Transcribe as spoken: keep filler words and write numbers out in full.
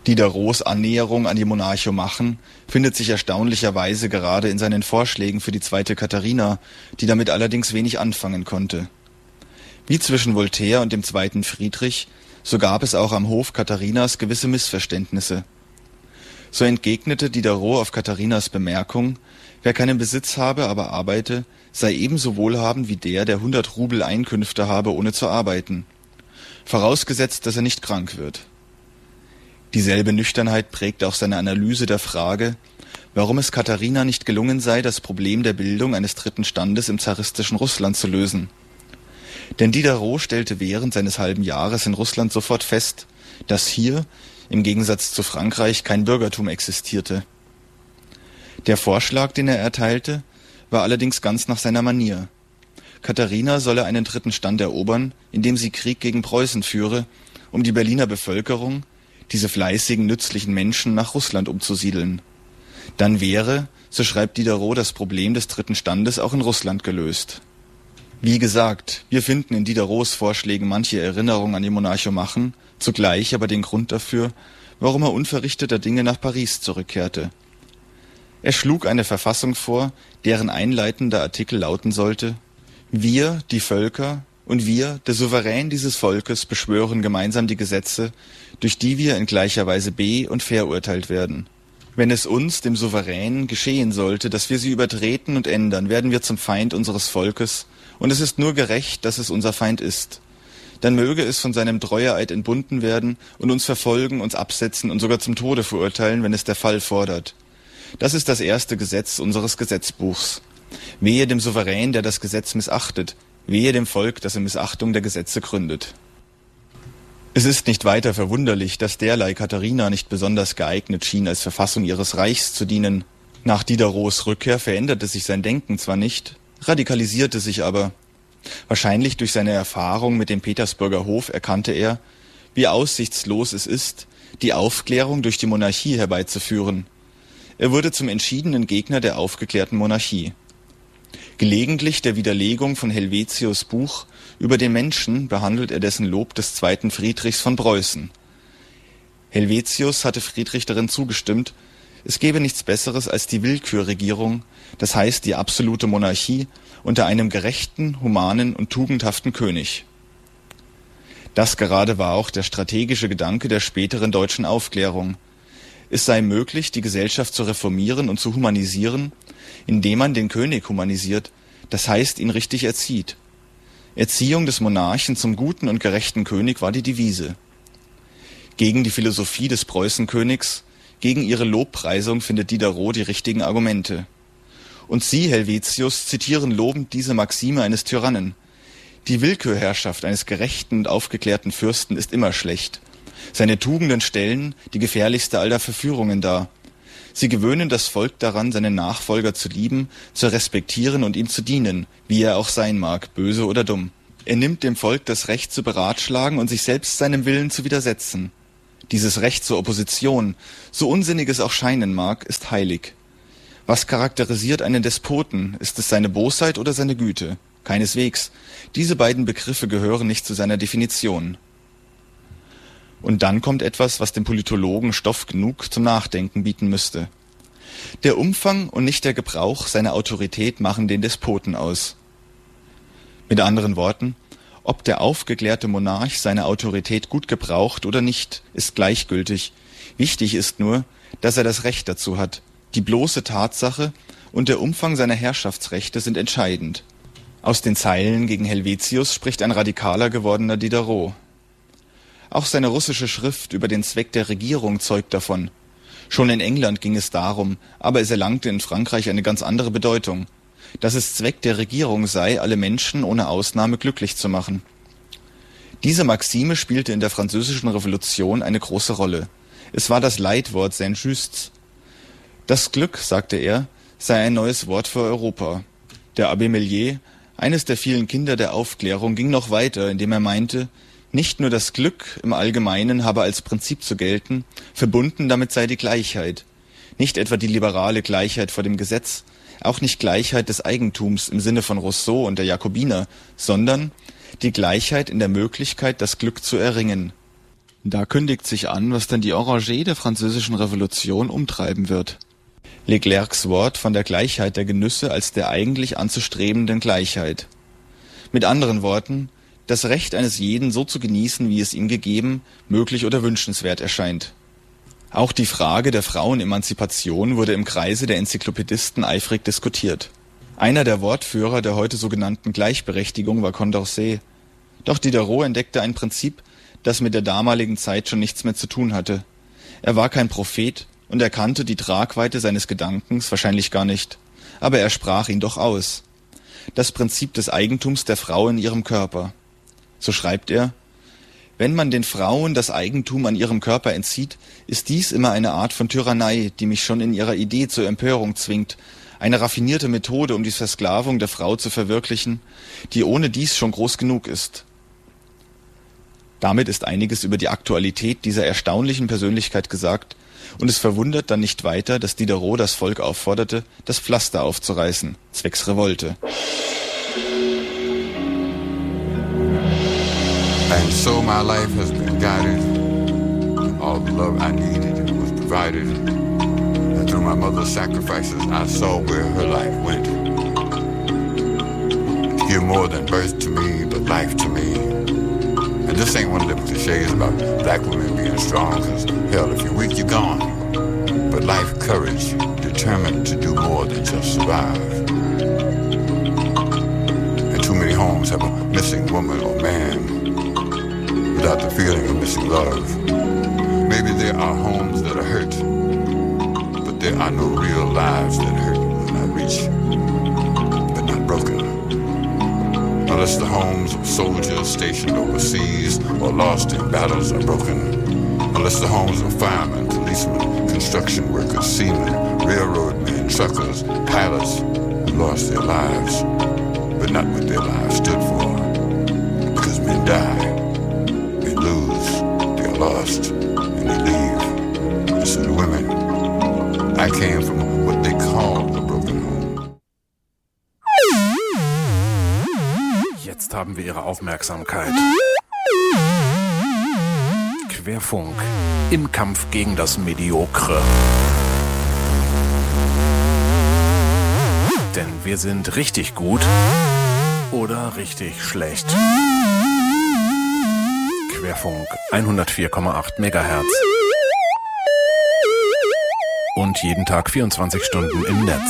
Diderots Annäherung an die Monarchomachen findet sich erstaunlicherweise gerade in seinen Vorschlägen für die zweite Katharina, die damit allerdings wenig anfangen konnte. Wie zwischen Voltaire und dem zweiten Friedrich, so gab es auch am Hof Katharinas gewisse Missverständnisse. So entgegnete Diderot auf Katharinas Bemerkung, wer keinen Besitz habe, aber arbeite, sei ebenso wohlhabend wie der, der hundert Rubel Einkünfte habe, ohne zu arbeiten. Vorausgesetzt, dass er nicht krank wird. Dieselbe Nüchternheit prägt auch seine Analyse der Frage, warum es Katharina nicht gelungen sei, das Problem der Bildung eines dritten Standes im zaristischen Russland zu lösen. Denn Diderot stellte während seines halben Jahres in Russland sofort fest, dass hier, im Gegensatz zu Frankreich, kein Bürgertum existierte. Der Vorschlag, den er erteilte, war allerdings ganz nach seiner Manier. Katharina solle einen dritten Stand erobern, indem sie Krieg gegen Preußen führe, um die Berliner Bevölkerung, diese fleißigen, nützlichen Menschen, nach Russland umzusiedeln. Dann wäre, so schreibt Diderot, das Problem des dritten Standes auch in Russland gelöst. Wie gesagt, wir finden in Diderots Vorschlägen manche Erinnerung an die Monarchomachen, zugleich aber den Grund dafür, warum er unverrichteter Dinge nach Paris zurückkehrte. Er schlug eine Verfassung vor, deren einleitender Artikel lauten sollte: Wir, die Völker, und wir, der Souverän dieses Volkes, beschwören gemeinsam die Gesetze, durch die wir in gleicher Weise be- und verurteilt werden. Wenn es uns, dem Souverän, geschehen sollte, dass wir sie übertreten und ändern, werden wir zum Feind unseres Volkes, und es ist nur gerecht, dass es unser Feind ist. Dann möge es von seinem Treueeid entbunden werden und uns verfolgen, uns absetzen und sogar zum Tode verurteilen, wenn es der Fall fordert. Das ist das erste Gesetz unseres Gesetzbuchs. Wehe dem Souverän, der das Gesetz missachtet, wehe dem Volk, das in Missachtung der Gesetze gründet. Es ist nicht weiter verwunderlich, dass derlei Katharina nicht besonders geeignet schien, als Verfassung ihres Reichs zu dienen. Nach Diderots Rückkehr veränderte sich sein Denken zwar nicht, radikalisierte sich aber. Wahrscheinlich durch seine Erfahrung mit dem Petersburger Hof erkannte er, wie aussichtslos es ist, die Aufklärung durch die Monarchie herbeizuführen. Er wurde zum entschiedenen Gegner der aufgeklärten Monarchie. Gelegentlich der Widerlegung von Helvetius' Buch über den Menschen behandelt er dessen Lob des zweiten Friedrichs von Preußen. Helvetius hatte Friedrich darin zugestimmt, es gebe nichts Besseres als die Willkürregierung, das heißt die absolute Monarchie unter einem gerechten, humanen und tugendhaften König. Das gerade war auch der strategische Gedanke der späteren deutschen Aufklärung. Es sei möglich, die Gesellschaft zu reformieren und zu humanisieren, indem man den König humanisiert, das heißt ihn richtig erzieht. Erziehung des Monarchen zum guten und gerechten König war die Devise. Gegen die Philosophie des Preußenkönigs, gegen ihre Lobpreisung findet Diderot die richtigen Argumente. Und Sie, Helvetius, zitieren lobend diese Maxime eines Tyrannen: Die Willkürherrschaft eines gerechten und aufgeklärten Fürsten ist immer schlecht. Seine Tugenden stellen die gefährlichste aller Verführungen dar. Sie gewöhnen das Volk daran, seinen Nachfolger zu lieben, zu respektieren und ihm zu dienen, wie er auch sein mag, böse oder dumm. Er nimmt dem Volk das Recht zu beratschlagen und sich selbst seinem Willen zu widersetzen. Dieses Recht zur Opposition, so unsinnig es auch scheinen mag, ist heilig. Was charakterisiert einen Despoten? Ist es seine Bosheit oder seine Güte? Keineswegs. Diese beiden Begriffe gehören nicht zu seiner Definition. Und dann kommt etwas, was dem Politologen Stoff genug zum Nachdenken bieten müsste. Der Umfang und nicht der Gebrauch seiner Autorität machen den Despoten aus. Mit anderen Worten, ob der aufgeklärte Monarch seine Autorität gut gebraucht oder nicht, ist gleichgültig. Wichtig ist nur, dass er das Recht dazu hat. Die bloße Tatsache und der Umfang seiner Herrschaftsrechte sind entscheidend. Aus den Zeilen gegen Helvetius spricht ein radikaler gewordener Diderot. Auch seine russische Schrift über den Zweck der Regierung zeugt davon. Schon in England ging es darum, aber es erlangte in Frankreich eine ganz andere Bedeutung, dass es Zweck der Regierung sei, alle Menschen ohne Ausnahme glücklich zu machen. Diese Maxime spielte in der Französischen Revolution eine große Rolle. Es war das Leitwort Saint-Justs. Das Glück, sagte er, sei ein neues Wort für Europa. Der Abbé Mellier, eines der vielen Kinder der Aufklärung, ging noch weiter, indem er meinte, nicht nur das Glück im Allgemeinen habe als Prinzip zu gelten, verbunden damit sei die Gleichheit. Nicht etwa die liberale Gleichheit vor dem Gesetz, auch nicht Gleichheit des Eigentums im Sinne von Rousseau und der Jakobiner, sondern die Gleichheit in der Möglichkeit, das Glück zu erringen. Da kündigt sich an, was dann die Orangers der französischen Revolution umtreiben wird. Leclercs Wort von der Gleichheit der Genüsse als der eigentlich anzustrebenden Gleichheit. Mit anderen Worten, das Recht eines jeden so zu genießen, wie es ihm gegeben, möglich oder wünschenswert erscheint. Auch die Frage der Frauenemanzipation wurde im Kreise der Enzyklopädisten eifrig diskutiert. Einer der Wortführer der heute sogenannten Gleichberechtigung war Condorcet. Doch Diderot entdeckte ein Prinzip, das mit der damaligen Zeit schon nichts mehr zu tun hatte. Er war kein Prophet und erkannte die Tragweite seines Gedankens wahrscheinlich gar nicht. Aber er sprach ihn doch aus. Das Prinzip des Eigentums der Frau in ihrem Körper. So schreibt er: Wenn man den Frauen das Eigentum an ihrem Körper entzieht, ist dies immer eine Art von Tyrannei, die mich schon in ihrer Idee zur Empörung zwingt, eine raffinierte Methode, um die Versklavung der Frau zu verwirklichen, die ohne dies schon groß genug ist. Damit ist einiges über die Aktualität dieser erstaunlichen Persönlichkeit gesagt, und es verwundert dann nicht weiter, dass Diderot das Volk aufforderte, das Pflaster aufzureißen, zwecks Revolte. And so my life has been guided. All the love I needed was provided. And through my mother's sacrifices, I saw where her life went. To give more than birth to me, but life to me. And this ain't one of them cliches about black women being strong, cause hell, if you're weak, you're gone. But life, courage, determined to do more than just survive. And too many homes have a missing woman or man without the feeling of missing love. Maybe there are homes that are hurt, but there are no real lives that hurt when I reach, but not broken. Unless the homes of soldiers stationed overseas or lost in battles are broken. Unless the homes of firemen, policemen, construction workers, seamen, railroad men, truckers, pilots who lost their lives, but not what their lives stood for. Because men die. Lose, they're lost, and they leave. Listen to women. I came from what they call a broken home. Jetzt haben wir Ihre Aufmerksamkeit. Querfunk im Kampf gegen das Mediokre. Denn wir sind richtig gut oder richtig schlecht. Querfunk hundertvier Komma acht Megahertz. Und jeden Tag vierundzwanzig Stunden im Netz.